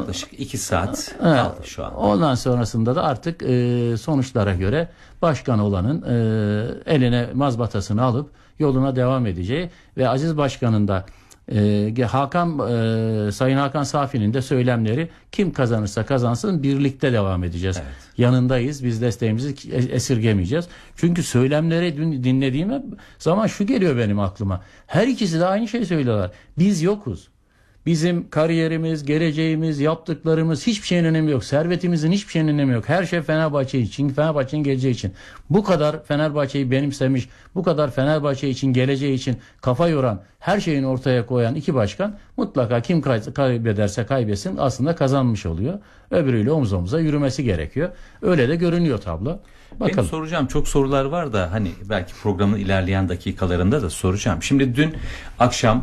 Yaklaşık 2 saat kaldı şu an. Ondan sonrasında da artık sonuçlara göre başkan olanın eline mazbatasını alıp yoluna devam edeceği ve Aziz Başkan'ın da Sayın Hakan Safi'nin de söylemleri, kim kazanırsa kazansın birlikte devam edeceğiz. Evet. Yanındayız. Biz desteğimizi esirgemeyeceğiz. Çünkü söylemleri dün dinlediğim zaman şu geliyor benim aklıma. Her ikisi de aynı şeyi söylüyorlar. Biz yokuz. Bizim kariyerimiz, geleceğimiz, yaptıklarımız hiçbir şeyin önemi yok. Servetimizin hiçbir şeyin önemi yok. Her şey Fenerbahçe için, Fenerbahçe'nin geleceği için. Bu kadar Fenerbahçe'yi benimsemiş, bu kadar Fenerbahçe için, geleceği için kafa yoran, her şeyini ortaya koyan iki başkan mutlaka kim kaybederse kaybetsin aslında kazanmış oluyor. Öbürüyle omuz omuza yürümesi gerekiyor. Öyle de görünüyor tablo. Bakalım. Benim soracağım çok sorular var da hani belki programın ilerleyen dakikalarında da soracağım. Şimdi dün akşam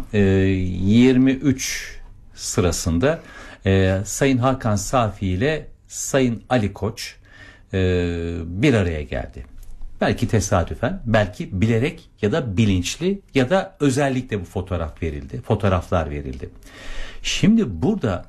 23 sırasında Sayın Hakan Safi ile Sayın Ali Koç bir araya geldi. Belki tesadüfen, belki bilerek ya da bilinçli ya da özellikle bu fotoğraflar verildi. Şimdi burada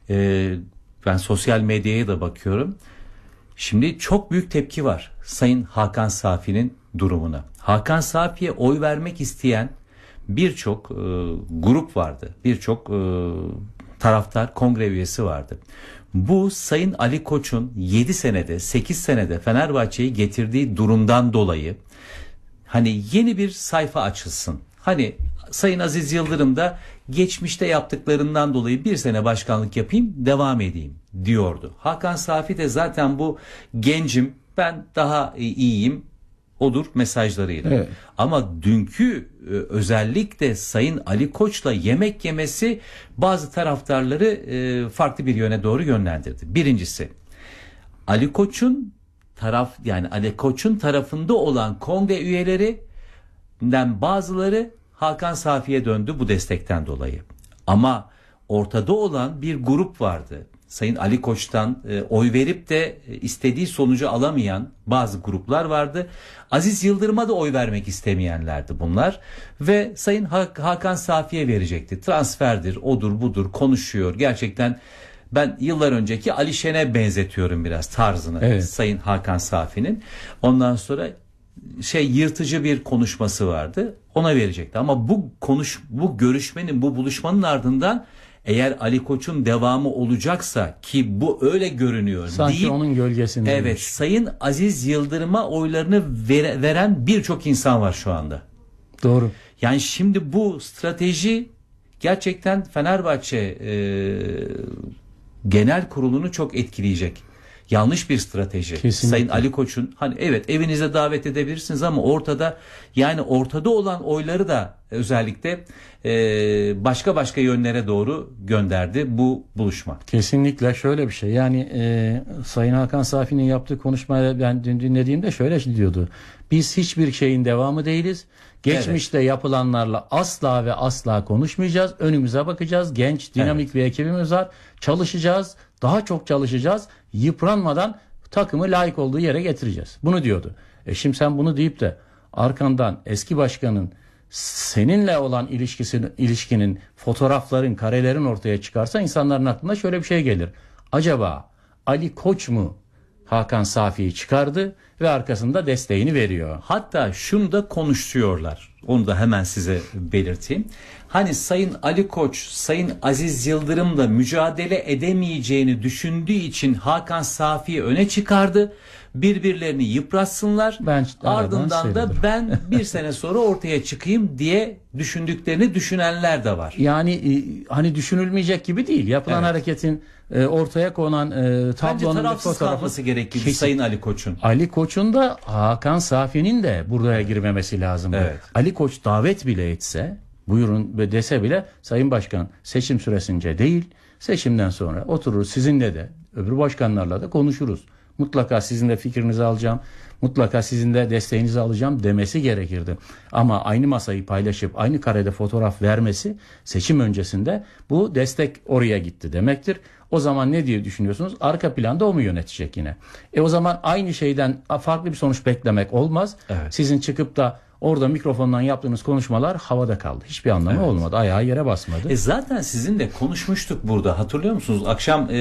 ben sosyal medyaya da bakıyorum. Şimdi çok büyük tepki var Sayın Hakan Safi'nin durumuna. Hakan Safi'ye oy vermek isteyen birçok grup vardı. Birçok taraftar, kongre üyesi vardı. Bu Sayın Ali Koç'un 7 senede 8 senede Fenerbahçe'yi getirdiği durumdan dolayı hani yeni bir sayfa açılsın. Hani Sayın Aziz Yıldırım da geçmişte yaptıklarından dolayı bir sene başkanlık yapayım, devam edeyim diyordu. Hakan Safi de zaten bu gencim, ben daha iyiyim odur mesajlarıyla. Evet. Ama dünkü özellikle Sayın Ali Koç'la yemek yemesi bazı taraftarları farklı bir yöne doğru yönlendirdi. Birincisi, Ali Koç'un tarafında olan kongre üyelerinden bazıları Hakan Safi'ye döndü bu destekten dolayı. Ama ortada olan bir grup vardı. Sayın Ali Koç'tan oy verip de istediği sonucu alamayan bazı gruplar vardı. Aziz Yıldırım'a da oy vermek istemeyenlerdi bunlar. Ve Sayın Hakan Safi'ye verecekti. Transferdir, odur budur konuşuyor. Gerçekten ben yıllar önceki Ali Şen'e benzetiyorum biraz tarzını. Evet. Sayın Hakan Safi'nin. Ondan sonra yırtıcı bir konuşması vardı. Ona verecekti. Ama bu görüşmenin, bu buluşmanın ardından eğer Ali Koç'un devamı olacaksa, ki bu öyle görünüyor. Sanki onun gölgesinde. Evet, Sayın Aziz Yıldırım'a oylarını veren birçok insan var şu anda. Doğru. Yani şimdi bu strateji gerçekten Fenerbahçe genel kurulunu çok etkileyecek. Yanlış bir strateji. Kesinlikle. Sayın Ali Koç'un hani evet evinize davet edebilirsiniz ama ortada olan oyları da özellikle başka yönlere doğru gönderdi bu buluşma. Kesinlikle şöyle bir şey. Yani Sayın Hakan Safi'nin yaptığı konuşmayı ben dün dinlediğimde şöyle diyordu. Biz hiçbir şeyin devamı değiliz. Geçmişte yapılanlarla asla ve asla konuşmayacağız. Önümüze bakacağız. Genç, dinamik bir ekibimiz var. Çalışacağız. Daha çok çalışacağız. Yıpranmadan takımı layık olduğu yere getireceğiz. Bunu diyordu. Şimdi sen bunu deyip de arkandan eski başkanın seninle olan ilişkinin, fotoğrafların, karelerin ortaya çıkarsa insanların aklına şöyle bir şey gelir. Acaba Ali Koç mu Hakan Safi'yi çıkardı ve arkasında desteğini veriyor? Hatta şunu da konuşuyorlar. Onu da hemen size belirteyim. Hani Sayın Ali Koç, Sayın Aziz Yıldırım'la mücadele edemeyeceğini düşündüğü için Hakan Safi'yi öne çıkardı. Birbirlerini yıpratsınlar. Ardından da ben bir sene sonra ortaya çıkayım diye düşünenler de var. Yani hani düşünülmeyecek gibi değil. Yapılan hareketin ortaya konan tablonun tarafsız kalması gerekir Sayın Ali Koç'un. Ali Koç'un da Hakan Safi'nin de buraya girmemesi lazım. Evet. Ali Koç davet bile etse, buyurun ve dese bile Sayın Başkan seçim süresince değil, seçimden sonra otururuz sizinle de öbür başkanlarla da konuşuruz. Mutlaka sizin de fikrinizi alacağım. Mutlaka sizin de desteğinizi alacağım demesi gerekirdi. Ama aynı masayı paylaşıp aynı karede fotoğraf vermesi seçim öncesinde bu destek oraya gitti demektir. O zaman ne diye düşünüyorsunuz? Arka planda o mu yönetecek yine? O zaman aynı şeyden farklı bir sonuç beklemek olmaz. Evet. Sizin çıkıp da orada mikrofondan yaptığınız konuşmalar havada kaldı. Hiçbir anlamı olmadı. Ayağı yere basmadı. Zaten sizinle konuşmuştuk burada. Hatırlıyor musunuz? Akşam